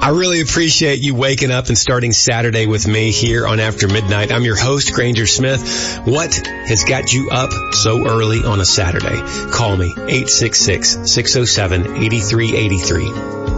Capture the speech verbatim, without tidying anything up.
I really appreciate you waking up and starting Saturday with me here on After Midnight. I'm your host, Granger Smith. What has got you up so early on a Saturday? Call me, eight six six, six oh seven, eight three eight three.